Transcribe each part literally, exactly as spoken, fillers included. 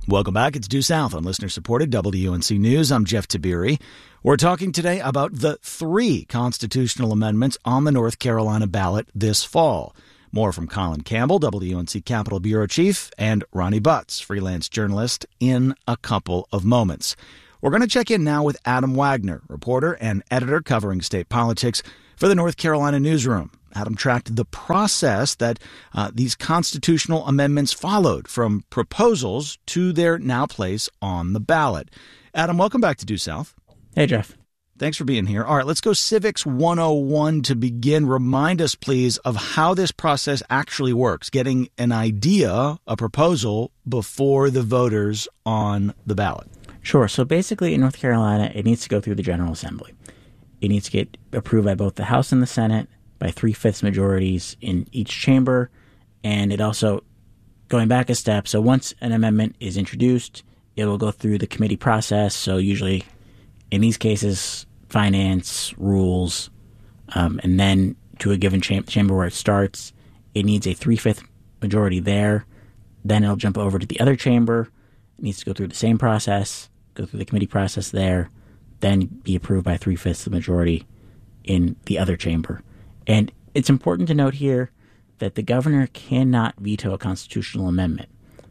Welcome back. It's Due South on listener-supported W N C News. I'm Jeff Tiberi. We're talking today about the three constitutional amendments on the North Carolina ballot this fall. More from Colin Campbell, W N C Capitol Bureau Chief, and Ronnie Butts, freelance journalist, in a couple of moments. We're going to check in now with Adam Wagner, reporter and editor covering state politics for the North Carolina Newsroom. Adam tracked the process that uh, these constitutional amendments followed from proposals to their now place on the ballot. Adam, welcome back to Due South. Hey, Jeff. Thanks for being here. All right, let's go Civics one oh one to begin. Remind us, please, of how this process actually works, getting an idea, a proposal, before the voters on the ballot. Sure. So basically in North Carolina, it needs to go through the General Assembly. It needs to get approved by both the House and the Senate, by three-fifths majorities in each chamber, and it also, going back a step, so once an amendment is introduced, it will go through the committee process, so usually, in these cases, finance, rules, um, and then to a given cham- chamber where it starts, it needs a three-fifths majority there, then it'll jump over to the other chamber, it needs to go through the same process, go through the committee process there, then be approved by three-fifths of the majority in the other chamber. And it's important to note here that the governor cannot veto a constitutional amendment.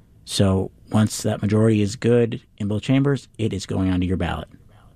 So once that majority is good in both chambers, it is going onto your ballot.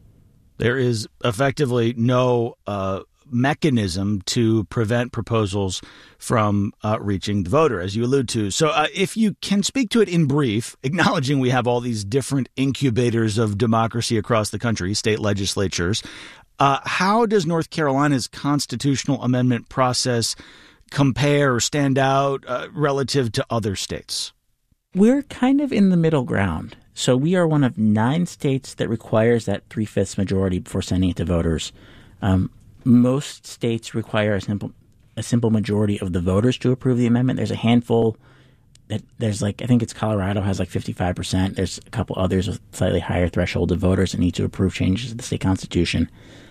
There is effectively no uh, mechanism to prevent proposals from uh, reaching the voter, as you allude to. So uh, if you can speak to it in brief, acknowledging we have all these different incubators of democracy across the country, state legislatures, Uh, how does North Carolina's constitutional amendment process compare or stand out uh, relative to other states? We're kind of in the middle ground. So we are one of nine states that requires that three-fifths majority before sending it to voters. Um, most states require a simple a simple majority of the voters to approve the amendment. There's a handful that there's like, I think it's Colorado has like fifty-five percent. There's a couple others with slightly higher threshold of voters that need to approve changes to the state constitution.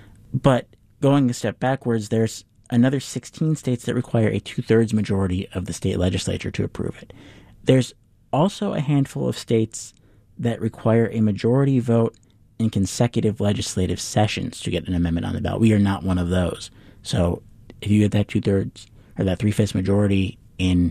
But going a step backwards, there's another sixteen states that require a two-thirds majority of the state legislature to approve it. There's also a handful of states that require a majority vote in consecutive legislative sessions to get an amendment on the ballot. We are not one of those. So if you get that two-thirds or that three-fifths majority in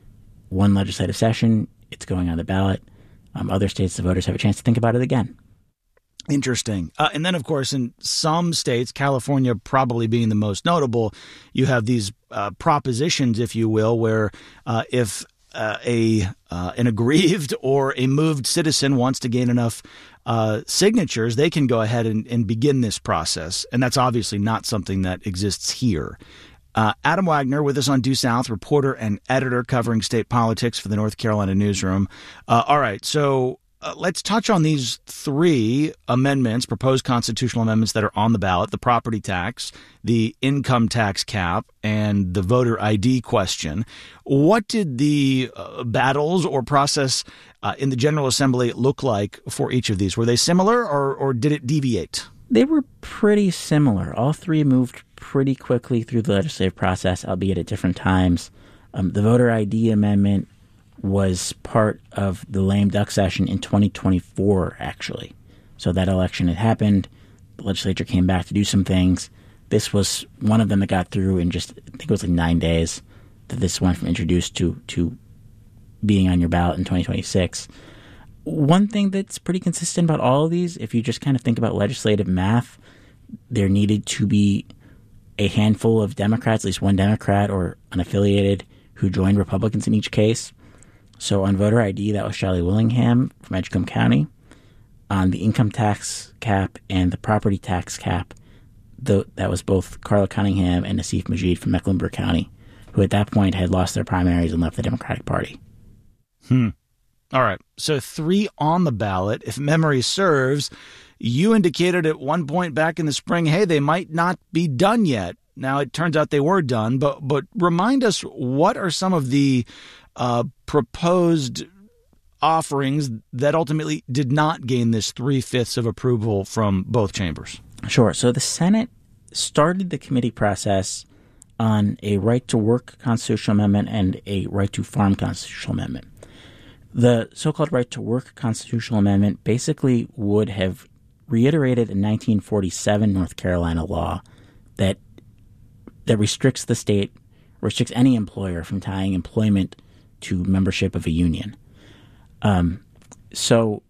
one legislative session, it's going on the ballot. Um, other states, the voters have a chance to think about it again. Interesting. Uh, and then, of course, in some states, California probably being the most notable, you have these uh, propositions, if you will, where uh, if uh, a uh, an aggrieved or a moved citizen wants to gain enough uh, signatures, they can go ahead and, and begin this process. And that's obviously not something that exists here. Uh, Adam Wagner with us on Due South, reporter and editor covering state politics for the North Carolina Newsroom. Uh, all right, so Uh, let's touch on these three amendments, proposed constitutional amendments that are on the ballot: the property tax, the income tax cap, and the voter I D question. What did the uh, battles or process uh, in the General Assembly look like for each of these? Were they similar, or, or did it deviate? They were pretty similar. All three moved pretty quickly through the legislative process, albeit at different times. Um, the voter I D amendment was part of the lame duck session in twenty twenty-four, actually. So that election had happened. The legislature came back to do some things. This was one of them that got through in just, I think it was like nine days that this went from introduced to, to being on your ballot in twenty twenty-six. One thing that's pretty consistent about all of these, if you just kind of think about legislative math, there needed to be a handful of Democrats, at least one Democrat or unaffiliated, who joined Republicans in each case. So on voter I D, that was Shelley Willingham from Edgecombe County. On the income tax cap and the property tax cap, the, that was both Carla Cunningham and Nassif Majid from Mecklenburg County, who at that point had lost their primaries and left the Democratic Party. Hmm. All right. So three on the ballot. If memory serves, you indicated at one point back in the spring, hey, they might not be done yet. Now, it turns out they were done, but but remind us, what are some of the uh, proposed offerings that ultimately did not gain this three-fifths of approval from both chambers? Sure. So the Senate started the committee process on a right-to-work constitutional amendment and a right-to-farm constitutional amendment. The so-called right to work constitutional amendment basically would have reiterated a nineteen forty-seven North Carolina law that that restricts the state, restricts any employer from tying employment to membership of a union. Um, so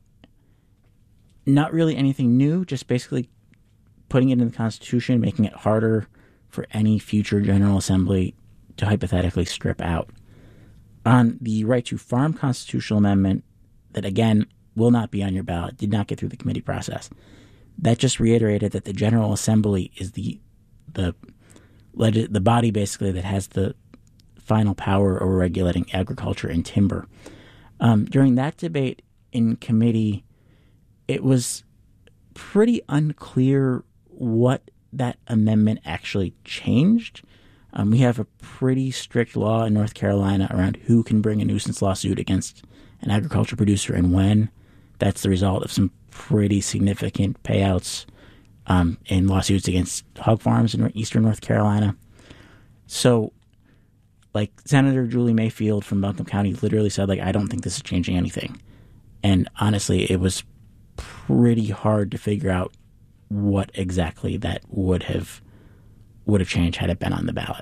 not really anything new, just basically putting it in the Constitution, making it harder for any future General Assembly to hypothetically strip out. On the right to farm constitutional amendment, that again will not be on your ballot, did not get through the committee process. That just reiterated that the General Assembly is the the the body basically that has the final power over regulating agriculture and timber. Um, during that debate in committee, it was pretty unclear what that amendment actually changed. Um, we have a pretty strict law in North Carolina around who can bring a nuisance lawsuit against an agriculture producer and when. That's the result of some pretty significant payouts um, in lawsuits against hog farms in eastern North Carolina. So, like, Senator Julie Mayfield from Buncombe County literally said, like, I don't think this is changing anything. And honestly, it was pretty hard to figure out what exactly that would have would have changed had it been on the ballot.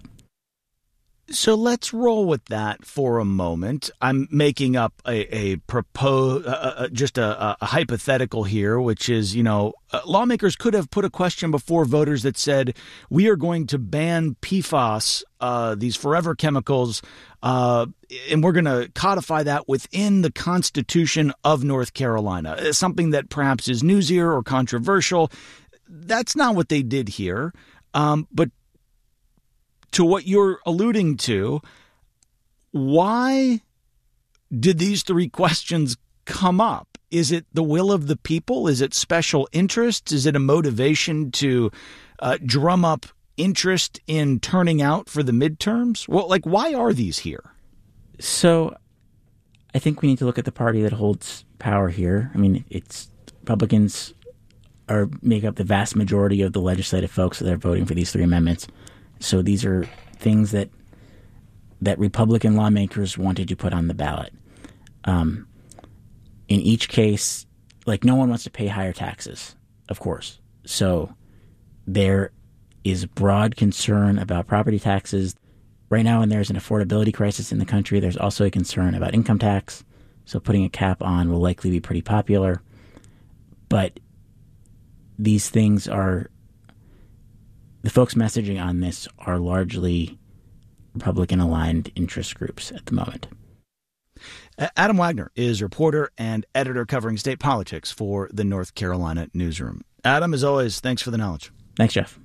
So let's roll with that for a moment. I'm making up a, a propose, uh, uh, just a, a hypothetical here, which is, you know, uh, lawmakers could have put a question before voters that said, we are going to ban P FAS, uh, these forever chemicals, uh, and we're going to codify that within the Constitution of North Carolina, something that perhaps is newsier or controversial. That's not what they did here. Um, but to what you're alluding to, why did these three questions come up? Is it the will of the people? Is it special interests? Is it a motivation to uh, drum up interest in turning out for the midterms? Well, like, why are these here? So I think we need to look at the party that holds power here. I mean, it's Republicans are make up the vast majority of the legislative folks that are voting for these three amendments. So these are things that that Republican lawmakers wanted to put on the ballot. Um, in each case, like, no one wants to pay higher taxes, of course. So there is broad concern about property taxes. Right now, when there's an affordability crisis in the country, there's also a concern about income tax. So putting a cap on will likely be pretty popular. But these things are... The folks messaging on this are largely Republican-aligned interest groups at the moment. Adam Wagner is reporter and editor covering state politics for the North Carolina Newsroom. Adam, as always, thanks for the knowledge. Thanks, Jeff.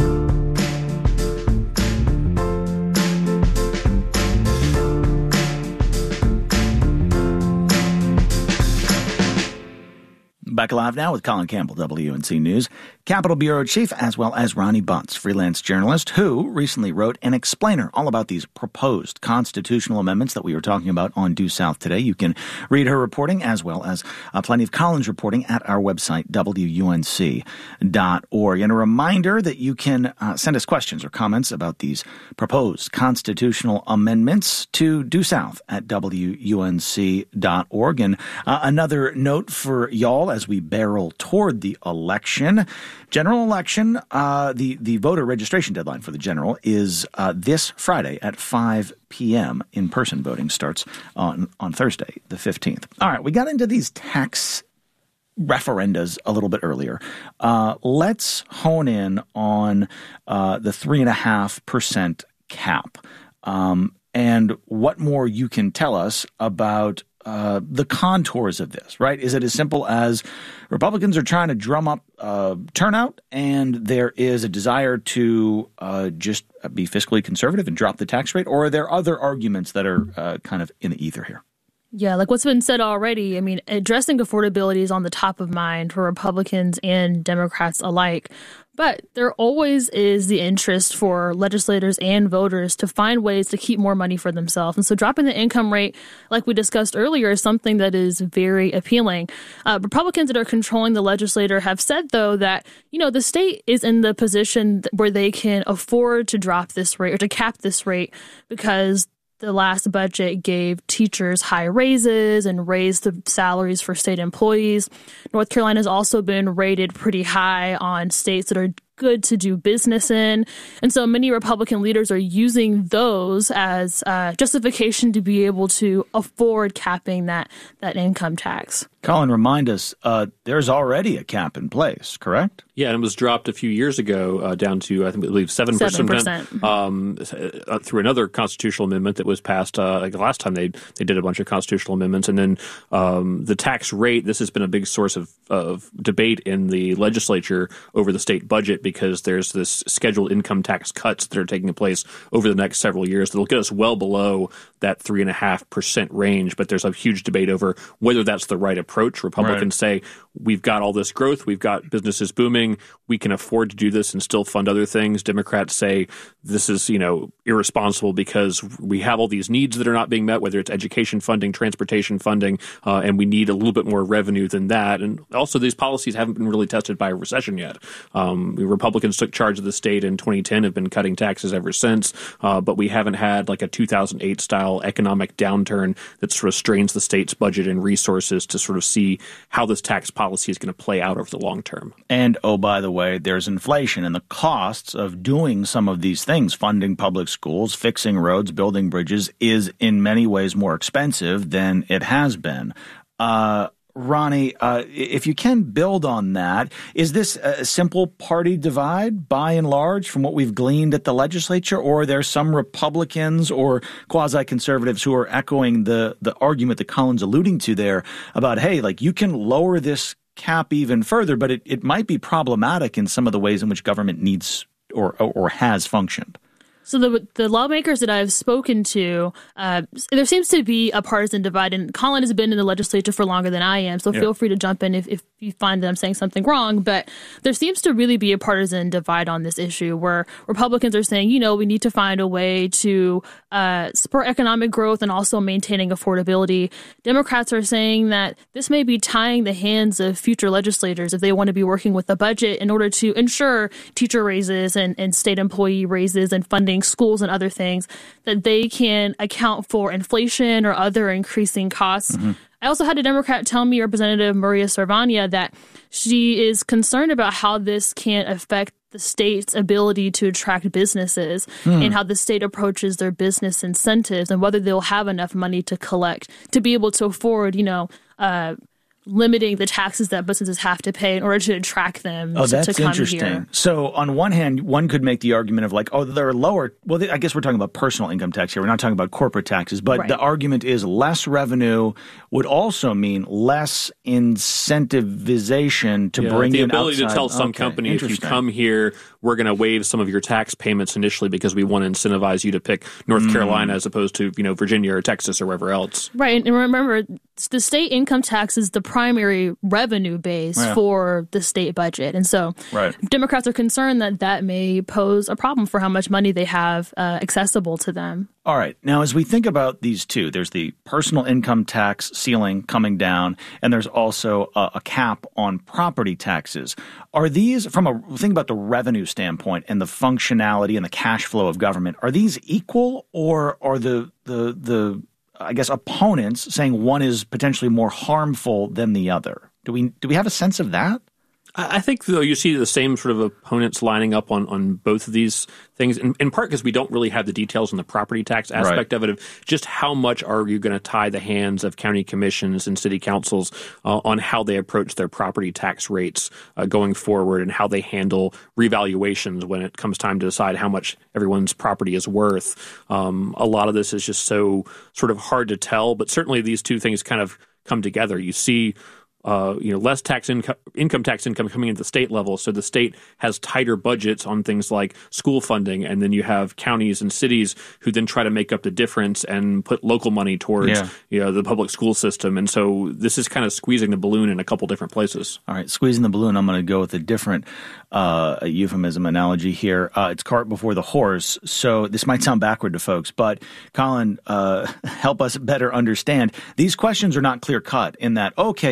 Back live now with Colin Campbell, W N C News, Capitol Bureau Chief, as well as Ronnie Bunce, freelance journalist, who recently wrote an explainer all about these proposed constitutional amendments that we were talking about on Due South today. You can read her reporting as well as uh, plenty of Colin's reporting at our website, W U N C dot org. And a reminder that you can uh, send us questions or comments about these proposed constitutional amendments to Due South at W U N C dot org. And uh, another note for y'all as we barrel toward the election. General election, uh, the, the voter registration deadline for the general is uh, this Friday at five p.m. In-person voting starts on, on Thursday, the fifteenth. All right, we got into these tax referendas a little bit earlier. Uh, let's hone in on uh, the three point five percent cap um, and what more you can tell us about Uh, the contours of this, right? Is it as simple as Republicans are trying to drum up uh, turnout and there is a desire to uh, just be fiscally conservative and drop the tax rate? Or are there other arguments that are uh, kind of in the ether here? Yeah, like what's been said already, I mean, addressing affordability is on the top of mind for Republicans and Democrats alike. But there always is the interest for legislators and voters to find ways to keep more money for themselves. And so dropping the income rate, like we discussed earlier, is something that is very appealing. Uh, Republicans that are controlling the legislature have said, though, that, you know, the state is in the position where they can afford to drop this rate or to cap this rate because the last budget gave teachers high raises and raised the salaries for state employees. North Carolina has also been rated pretty high on states that are good to do business in. And so many Republican leaders are using those as uh, justification to be able to afford capping that, that income tax. Colin, remind us, uh, there's already a cap in place, correct? Yeah, and it was dropped a few years ago uh, down to, I think, I believe seven percent, seven percent. Um, uh, through another constitutional amendment that was passed uh, like the last time they they did a bunch of constitutional amendments. And then um, the tax rate, this has been a big source of, of debate in the legislature over the state budget because there's this scheduled income tax cuts that are taking place over the next several years that'll get us well below that three point five percent range. But there's a huge debate over whether that's the right approach. Republicans right. say, we've got all this growth, we've got businesses booming, we can afford to do this and still fund other things. Democrats say this is, you know, irresponsible because we have all these needs that are not being met, whether it's education funding, transportation funding, uh, and we need a little bit more revenue than that. And also these policies haven't been really tested by a recession yet. Um, Republicans took charge of the state in twenty ten, have been cutting taxes ever since, uh, but we haven't had like a two thousand eight style economic downturn that sort of strains the state's budget and resources to sort of see how this tax policy is going to play out over the long term. And, oh, by the way, there's inflation, and the costs of doing some of these things, funding public schools, fixing roads, building bridges, is in many ways more expensive than it has been. Uh, Ronnie, uh, if you can build on that, is this a simple party divide by and large from what we've gleaned at the legislature, or are there some Republicans or quasi-conservatives who are echoing the, the argument that Colin's alluding to there about, hey, like you can lower this cap even further, but it, it might be problematic in some of the ways in which government needs or, or, or has functioned? So the the lawmakers that I've spoken to, uh, there seems to be a partisan divide, and Colin has been in the legislature for longer than I am, so yeah. feel free to jump in if, if you find that I'm saying something wrong. But there seems to really be a partisan divide on this issue where Republicans are saying, you know, we need to find a way to uh, spur economic growth and also maintaining affordability. Democrats are saying that this may be tying the hands of future legislators if they want to be working with the budget in order to ensure teacher raises and, and state employee raises and funding schools and other things, that they can account for inflation or other increasing costs. Mm-hmm. I also had a Democrat tell me, Representative Maria Servania, that she is concerned about how this can affect the state's ability to attract businesses hmm. and how the state approaches their business incentives and whether they'll have enough money to collect to be able to afford, you know, uh, limiting the taxes that businesses have to pay in order to attract them oh, to, that's to come interesting. here. So on one hand, one could make the argument of like, oh, they're lower. Well, they, I guess we're talking about personal income tax here. We're not talking about corporate taxes. But right. the argument is less revenue would also mean less incentivization to yeah, bring the in ability outside. to tell some okay, company, if you come here, we're going to waive some of your tax payments initially because we want to incentivize you to pick North mm. Carolina as opposed to, you know, Virginia or Texas or wherever else. Right. And remember, the state income tax is the primary revenue base yeah. for the state budget. And so right. Democrats are concerned that that may pose a problem for how much money they have uh, accessible to them. All right. Now, as we think about these two, there's the personal income tax ceiling coming down, and there's also a, a cap on property taxes. Are these, from a think about the revenue standpoint and the functionality and the cash flow of government, are these equal, or are the the the I guess opponents saying one is potentially more harmful than the other? Do we do we have a sense of that? I think, though, you see the same sort of opponents lining up on, on both of these things, in, in part because we don't really have the details on the property tax aspect right. of it, of just how much are you going to tie the hands of county commissions and city councils uh, on how they approach their property tax rates uh, going forward and how they handle revaluations when it comes time to decide how much everyone's property is worth. Um, a lot of this is just so sort of hard to tell, but certainly these two things kind of come together. You see Uh, you know, less tax income, income tax income coming into the state level. So the state has tighter budgets on things like school funding. And then you have counties and cities who then try to make up the difference and put local money towards, yeah. you know, the public school system. And so this is kind of squeezing the balloon in a couple different places. All right. Squeezing the balloon. I'm going to go with a different uh, euphemism analogy here. Uh, it's cart before the horse. So this might sound backward to folks, but Colin, uh, help us better understand. These questions are not clear cut in that, okay, something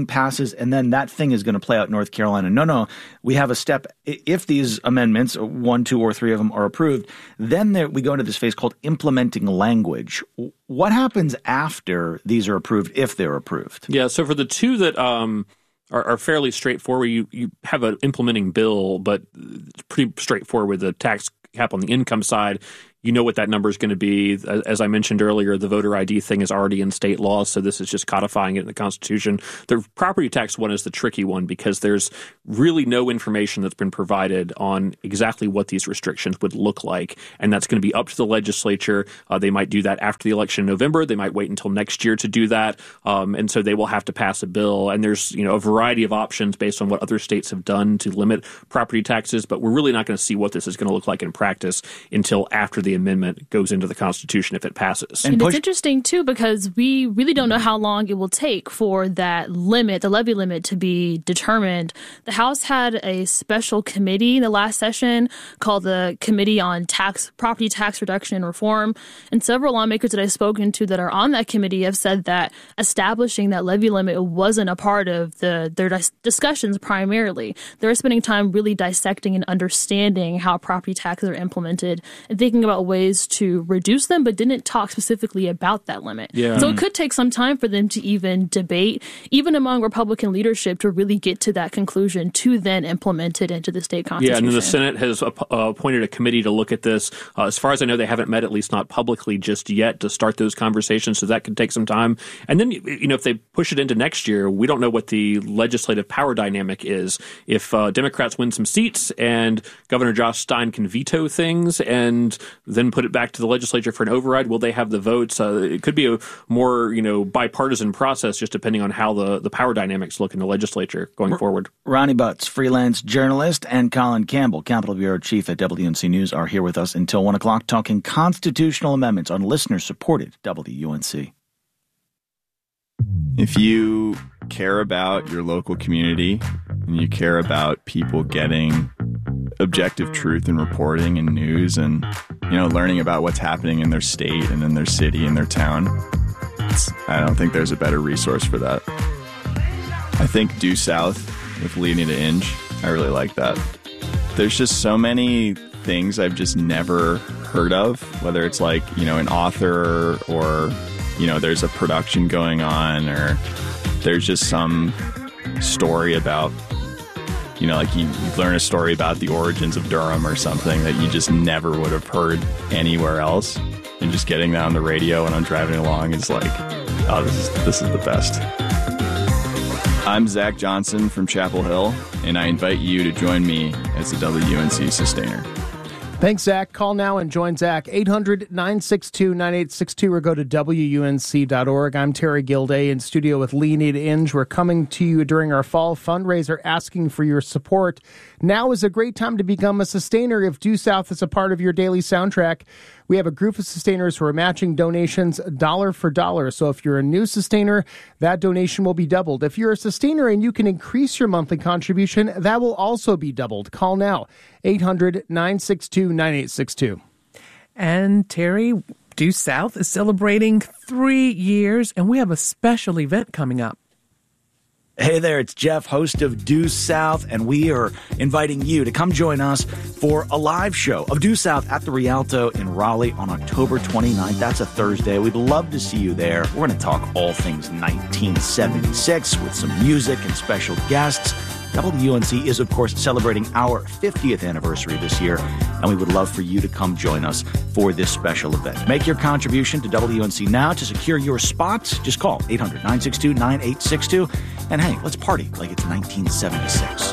passes, and then that thing is going to play out in North Carolina. No, no, we have a step. If these amendments, one, two, or three of them are approved, then there, we go into this phase called implementing language. What happens after these are approved, if they're approved? Yeah, so for the two that um, are, are fairly straightforward, you, you have an implementing bill, but it's pretty straightforward with the tax cap on the income side. You know what that number is going to be. As I mentioned earlier, the voter I D thing is already in state law, so this is just codifying it in the Constitution. The property tax one is the tricky one because there's really no information that's been provided on exactly what these restrictions would look like, and that's going to be up to the legislature. Uh, they might do that after the election in November. They might wait until next year to do that, um, and so they will have to pass a bill. And there's you know a variety of options based on what other states have done to limit property taxes, but we're really not going to see what this is going to look like in practice until after the amendment goes into the Constitution if it passes. And, and it's interesting, too, because we really don't know how long it will take for that limit, the levy limit, to be determined. The House had a special committee in the last session called the Committee on Tax Property Tax Reduction and Reform. And several lawmakers that I've spoken to that are on that committee have said that establishing that levy limit wasn't a part of the their dis- discussions primarily. They're spending time really dissecting and understanding how property taxes are implemented and thinking about ways to reduce them, but didn't talk specifically about that limit. Yeah. So it could take some time for them to even debate, even among Republican leadership, to really get to that conclusion to then implement it into the state constitution. Yeah, and then the Senate has uh, appointed a committee to look at this. Uh, as far as I know, they haven't met, at least not publicly just yet, to start those conversations, so that could take some time. And then, you know, if they push it into next year, we don't know what the legislative power dynamic is. If uh, Democrats win some seats and Governor Josh Stein can veto things and then put it back to the legislature for an override, will they have the votes? Uh, it could be a more, you know, bipartisan process, just depending on how the, the power dynamics look in the legislature going R- forward. Ronnie Butts, freelance journalist, and Colin Campbell, Capitol Bureau Chief at W N C News, are here with us until one o'clock talking constitutional amendments on listener-supported W U N C. If you care about your local community and you care about people getting objective truth and reporting and news and, you know, learning about what's happening in their state and in their city and their town, it's, I don't think there's a better resource for that. I think Due South with Leonida Inge, I really like that. There's just so many things I've just never heard of, whether it's like, you know, an author or, you know, there's a production going on or there's just some story about, you know, like you, you learn a story about the origins of Durham or something that you just never would have heard anywhere else. And just getting that on the radio when I'm driving along is like, oh, this is this is the best. I'm Zach Johnson from Chapel Hill, and I invite you to join me as the W U N C Sustainer. Thanks, Zach. Call now and join Zach. eight hundred nine six two nine eight six two or go to W U N C dot org. I'm Terry Gilday in studio with Leonida Inge. We're coming to you during our fall fundraiser asking for your support. Now is a great time to become a sustainer if Due South is a part of your daily soundtrack. We have a group of sustainers who are matching donations dollar for dollar. So if you're a new sustainer, that donation will be doubled. If you're a sustainer and you can increase your monthly contribution, that will also be doubled. Call now, eight hundred nine six two nine eight six two. And Terry, Due South is celebrating three years, and we have a special event coming up. Hey there, it's Jeff, host of Due South, and we are inviting you to come join us for a live show of Due South at the Rialto in Raleigh on October twenty-ninth. That's a Thursday. We'd love to see you there. We're going to talk all things nineteen seventy-six with some music and special guests. W U N C is, of course, celebrating our fiftieth anniversary this year, and we would love for you to come join us for this special event. Make your contribution to W U N C now to secure your spot. Just call eight hundred nine six two nine eight six two, and hey, let's party like it's nineteen seventy-six.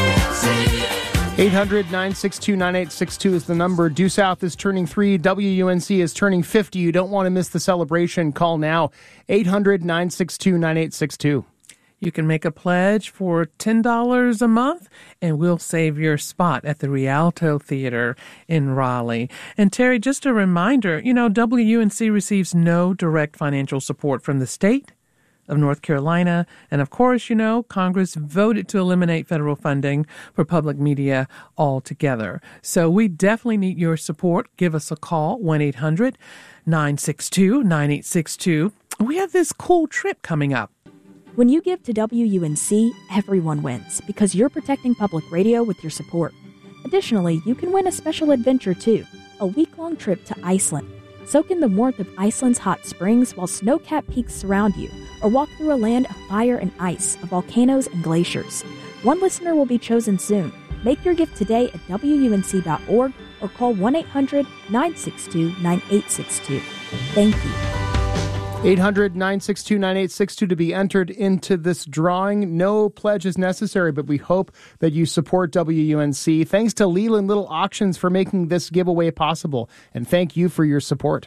eight hundred nine six two nine eight six two is the number. Due South is turning three. W U N C is turning fifty. You don't want to miss the celebration. Call now, eight hundred nine six two nine eight six two. You can make a pledge for ten dollars a month, and we'll save your spot at the Rialto Theater in Raleigh. And Terry, just a reminder, you know, W U N C receives no direct financial support from the state of North Carolina. And of course, you know, Congress voted to eliminate federal funding for public media altogether. So we definitely need your support. Give us a call, one eight hundred nine six two nine eight six two. We have this cool trip coming up. When you give to W U N C, everyone wins because you're protecting public radio with your support. Additionally, you can win a special adventure too, a week-long trip to Iceland. Soak in the warmth of Iceland's hot springs while snow-capped peaks surround you, or walk through a land of fire and ice, of volcanoes and glaciers. One listener will be chosen soon. Make your gift today at W U N C dot org or call one eight hundred nine six two nine eight six two. Thank you. eight hundred nine six two nine eight six two to be entered into this drawing. No pledge is necessary, but we hope that you support W U N C. Thanks to Leland Little Auctions for making this giveaway possible, and thank you for your support.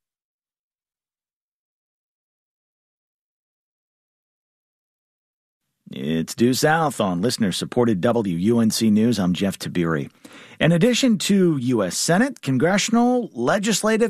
It's Due South on listener-supported W U N C News. I'm Jeff Tabiri. In addition to U S Senate, congressional, legislative,